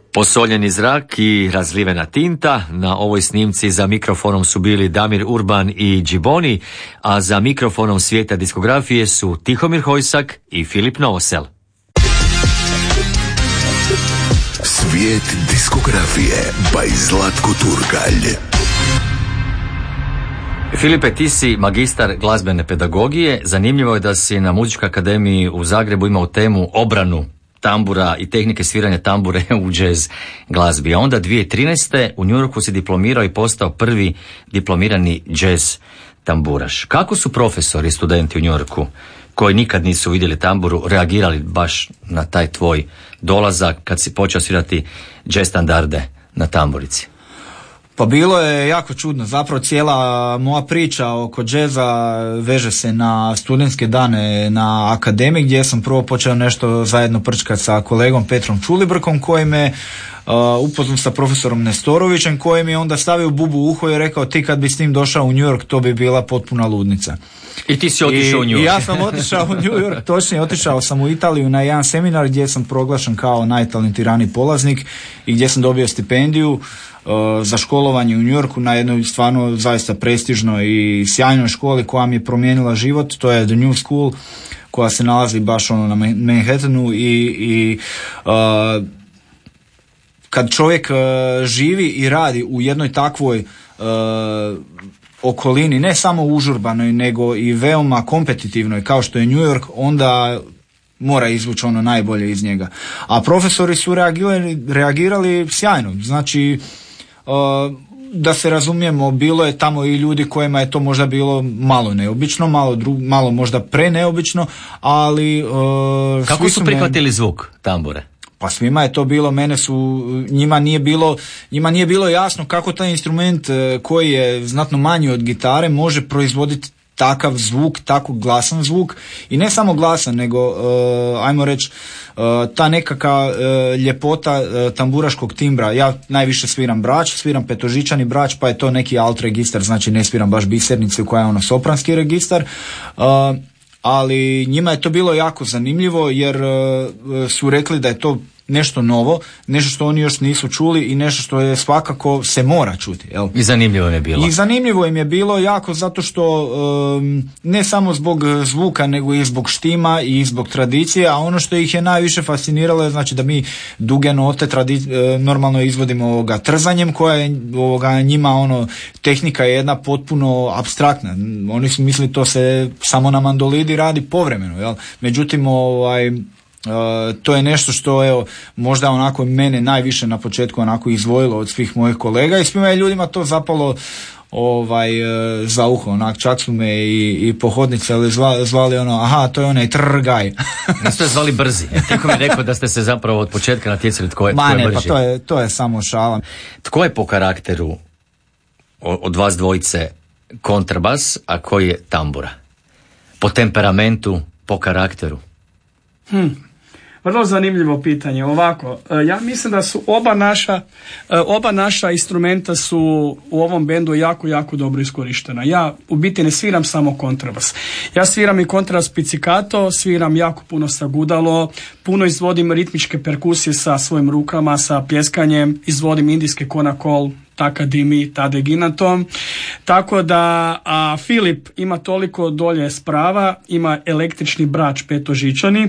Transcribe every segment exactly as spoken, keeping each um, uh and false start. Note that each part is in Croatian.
Posoljeni zrak i razlivena tinta. Na ovoj snimci za mikrofonom su bili Damir Urban i Džiboni, a za mikrofonom svijeta diskografije su Tihomir Hojsak i Filip Novosel. Svijet diskografije by Zlatko Turkalj. Filipe, ti si magistar glazbene pedagogije. Zanimljivo je da si na Muzičkoj akademiji u Zagrebu imao temu obranu tambura i tehnike sviranja tambure u jazz glazbi. A onda dvije tisuće trinaeste. u New Yorku si diplomirao i postao prvi diplomirani jazz tamburaš. Kako su profesori i studenti u New Yorku, koji nikad nisu vidjeli tamburu, reagirali baš na taj tvoj dolazak kad si počeo svirati jazz standarde na tamburici? Pa bilo je jako čudno, zapravo cijela moja priča oko džeza veže se na studentske dane na akademiji, gdje sam prvo počeo nešto zajedno prčkati sa kolegom Petrom Čulibrkom, koji me uh, upoznao sa profesorom Nestorovićem, koji mi je onda stavio bubu u uho i rekao: ti kad bi s njim došao u New York, to bi bila potpuna ludnica. I ti si otišao u New York. I ja sam otišao u New York, točnije otišao sam u Italiju na jedan seminar gdje sam proglašen kao najtalentiraniji polaznik i gdje sam dobio stipendiju uh, za školovanje u New Yorku na jednoj stvarno zaista prestižnoj i sjajnoj školi koja mi je promijenila život. To je The New School, koja se nalazi baš ono na Manhattanu i, i uh, kad čovjek uh, živi i radi u jednoj takvoj uh, okolini, ne samo užurbanoj, nego i veoma kompetitivnoj kao što je New York, onda mora izvući ono najbolje iz njega. A profesori su reagirali, reagirali sjajno. Znači, uh, da se razumijemo, bilo je tamo i ljudi kojima je to možda bilo malo neobično, malo, dru, malo možda preneobično, ali... Uh, Kako su prihvatili me... zvuk tambure? Pa svima je to bilo, mene su, njima nije bilo, njima nije bilo jasno kako taj instrument koji je znatno manji od gitare može proizvoditi takav zvuk, tako glasan zvuk, i ne samo glasan, nego uh, ajmo reći uh, ta nekakva uh, ljepota uh, tamburaškog timbra. Ja najviše sviram brač, sviram petožičani brač, pa je to neki alt registar, znači ne sviram baš bisernicu koja je ono sopranski registar. Uh, ali njima je to bilo jako zanimljivo jer uh, su rekli da je to nešto novo, nešto što oni još nisu čuli i nešto što je svakako se mora čuti. Jel? I zanimljivo im je bilo. I zanimljivo im je bilo jako zato što um, ne samo zbog zvuka, nego i zbog štima i zbog tradicije, a ono što ih je najviše fasciniralo je znači da mi duge note tradi- normalno izvodimo ovoga trzanjem, koja je ovoga njima ono tehnika je jedna potpuno apstraktna. Oni su mislili to se samo na mandolidi radi povremeno, jel? Međutim ovaj Uh, to je nešto što evo možda onako mene najviše na početku onako izdvojilo od svih mojih kolega i svima je ljudima to zapalo ovaj uh, za uho, onak čak su me i, i po hodnici ali zvali, zvali ono, aha, to je onaj trgaj. Niste zvali brzi. Tko mi je rekao da ste se zapravo od početka natjecali tko je, tko Ma je ne, brži? pa to je, to je samo šala. Tko je po karakteru od vas dvojice kontrabas, a koji je tambura? Po temperamentu, po karakteru? Hm. Vrlo zanimljivo pitanje. Ovako, ja mislim da su oba naša oba naša instrumenta su u ovom bendu jako, jako dobro iskorištena. Ja u biti ne sviram samo kontrabas. Ja sviram i kontrabas pizzicato, sviram jako puno sagudalo, puno izvodim ritmičke perkusije sa svojim rukama, sa pljeskanjem, izvodim indijske konakol, takadimi, tadeginatom. Tako da a Filip ima toliko dolje sprava, ima električni brač petožičani.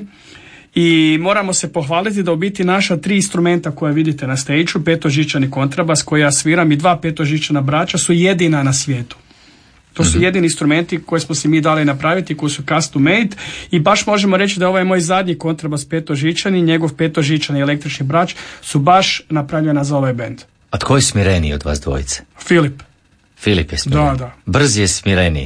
I moramo se pohvaliti da u biti naša tri instrumenta koje vidite na stage-u, petožičani kontrabas koji ja sviram i dva petožičana brača su jedina na svijetu. To su mm-hmm. jedini instrumenti koje smo si mi dali napraviti, koji su custom made i baš možemo reći da ovaj moj zadnji kontrabas petožičani, njegov petožičani električni brač su baš napravljena za ovaj band. A tko je smireniji od vas dvojice? Filip. Filip je smireniji. Da, da. Brz je smireniji.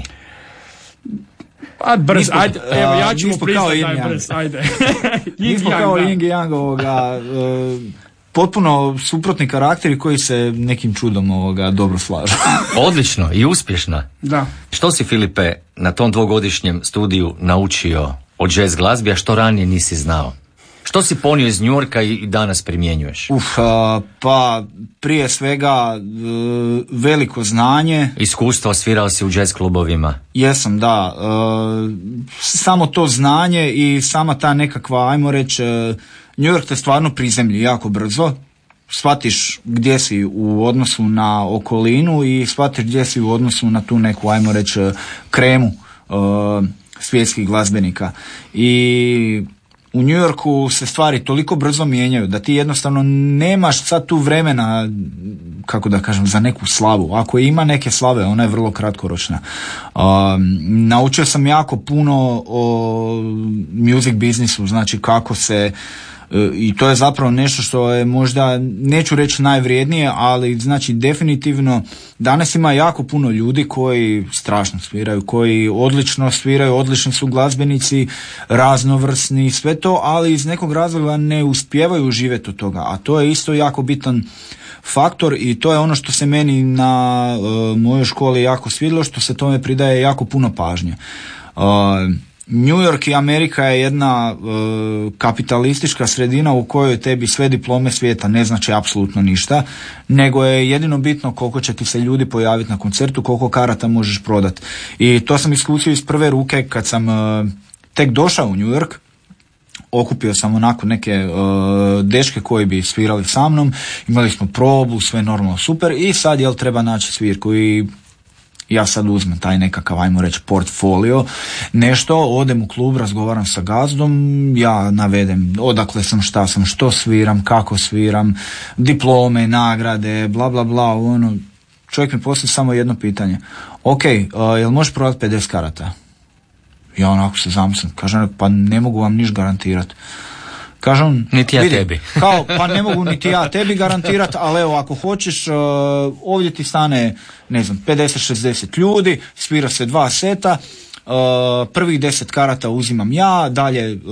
A brz, nismo, ajde, evo ja ću mu priznati taj brz, ajde. Nismo kao Ying i Yang ovoga, uh, potpuno suprotni karakteri koji se nekim čudom ovoga dobro slažu. Odlično i uspješna. Da. Što si, Filipe, na tom dvogodišnjem studiju naučio o jazz glazbi, a što ranije nisi znao? Što si ponio iz New Yorka i danas primjenjuješ? Uf, a, pa prije svega e, veliko znanje. Iskustvo, svirao si u jazz klubovima. Jesam, da. E, samo to znanje i sama ta nekakva, ajmo reći, New York te stvarno prizemlji jako brzo. shvatiš gdje si u odnosu na okolinu i shvatiš gdje si u odnosu na tu neku, ajmo reći, kremu uh, svjetskih glazbenika. I u New Yorku se stvari toliko brzo mijenjaju da ti jednostavno nemaš sad tu vremena, kako da kažem, za neku slavu. Ako ima neke slave, ona je vrlo kratkoročna. Uh, naučio sam jako puno o music biznisu, znači kako se, uh, i to je zapravo nešto što je možda, neću reći najvrijednije, ali znači definitivno danas ima jako puno ljudi koji strašno sviraju, koji odlično sviraju, odlični su glazbenici, raznovrsni, sve to, ali iz nekog razloga ne uspijevaju živjeti od toga, a to je isto jako bitan faktor i to je ono što se meni na uh, mojoj školi jako svidjelo, što se tome pridaje jako puno pažnje. Uh, New York i Amerika je jedna uh, kapitalistička sredina u kojoj tebi sve diplome svijeta ne znači apsolutno ništa, nego je jedino bitno koliko će ti se ljudi pojaviti na koncertu, koliko karata možeš prodati. I to sam iskusio iz prve ruke kad sam uh, tek došao u New York. Okupio sam onako neke uh, dečke koji bi svirali sa mnom, imali smo probu, sve normalno super i sad jel treba naći svirku i ja sad uzmem taj nekakav, ajmo reći, portfolio, nešto, odem u klub, razgovaram sa gazdom, ja navedem odakle sam, šta sam, što sviram, kako sviram, diplome, nagrade, bla bla bla, ono, čovjek mi postavi samo jedno pitanje, ok, uh, jel možeš prodati pedeset karata? Ja onako se zamislim, kažem, pa ne mogu vam niš garantirati. Kažem, niti ja vidi, tebi. Kao, pa ne mogu niti ja tebi garantirati, ali evo, ako hoćeš, uh, ovdje ti stane, ne znam, pedeset šezdeset ljudi, svira se dva seta, uh, prvih deset karata uzimam ja, dalje uh,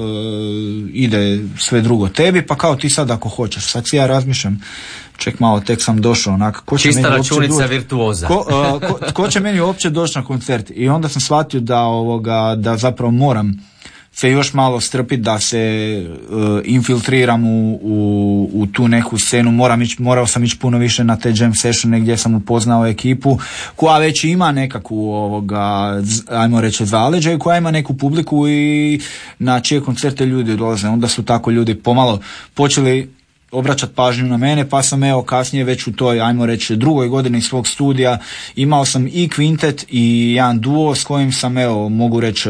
ide sve drugo tebi, pa kao ti sad ako hoćeš. Sad si ja razmišljam, ček malo, tek sam došao, onak, ko će čista meni računica uopće virtuoza. Ko, uh, ko, ko će meni uopće doći na koncert? I onda sam shvatio da, ovoga, da zapravo moram se još malo strpiti da se uh, infiltriram u, u, u tu neku scenu. Moram ići, morao sam ići puno više na te jam sessione gdje sam upoznao ekipu koja već ima nekakvu, ovoga, ajmo reći, zaleđe, koja ima neku publiku i na čije koncerte ljudi dolaze. Onda su tako ljudi pomalo počeli obraćati pažnju na mene, pa sam evo kasnije već u toj, ajmo reći, drugoj godini svog studija imao sam i kvintet i jedan duo s kojim sam, evo, mogu reći,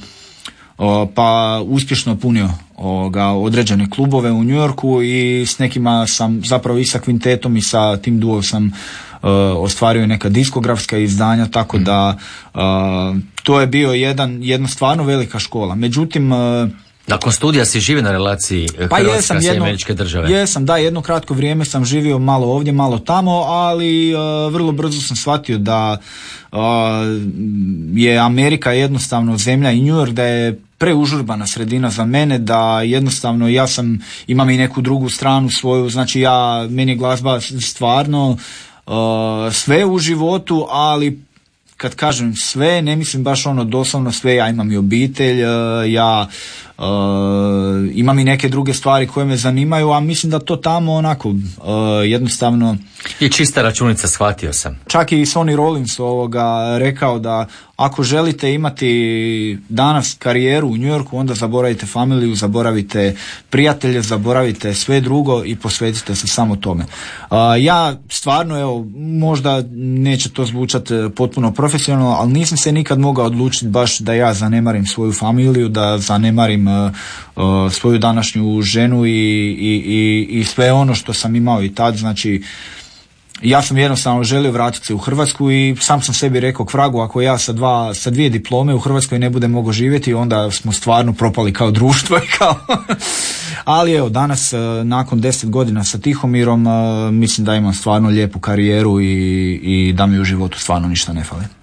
pa uspješno punio ovoga, određene klubove u New Yorku i s nekima sam zapravo i sa kvintetom i sa tim duom sam uh, ostvario neka diskografska izdanja, tako da uh, to je bio jedan, jedna stvarno velika škola. Međutim, uh, nakon studija si živi na relaciji pa Hrvatska i jedno, Američke države. Jesam, da, jedno kratko vrijeme sam živio malo ovdje, malo tamo, ali uh, vrlo brzo sam shvatio da uh, je Amerika jednostavno zemlja i New York da je preužurbana sredina za mene, da jednostavno ja sam, imam i neku drugu stranu svoju, znači ja, meni je glazba stvarno uh, sve u životu, ali kad kažem sve, ne mislim baš ono doslovno sve, ja imam i obitelj, uh, ja uh, imam i neke druge stvari koje me zanimaju, a mislim da to tamo onako uh, jednostavno... I čista računica, shvatio sam. Čak i Sonny Rollins ovoga rekao da ako želite imati danas karijeru u New Yorku, onda zaboravite familiju, zaboravite prijatelje, zaboravite sve drugo i posvetite se samo tome. Uh, ja stvarno, evo, možda neće to zvučati potpuno profesionalno, ali nisam se nikad mogao odlučiti baš da ja zanemarim svoju familiju, da zanemarim uh, uh, svoju današnju ženu i, i, i, i sve ono što sam imao i tad, znači ja sam jednostavno želio vratiti se u Hrvatsku i sam sam sebi rekao, k vragu, ako ja sa, dva, sa dvije diplome u Hrvatskoj ne budem mogao živjeti, onda smo stvarno propali kao društvo i kao... Ali evo, danas nakon deset godina sa Tihomirom mislim da imam stvarno lijepu karijeru i, i da mi u životu stvarno ništa ne fali.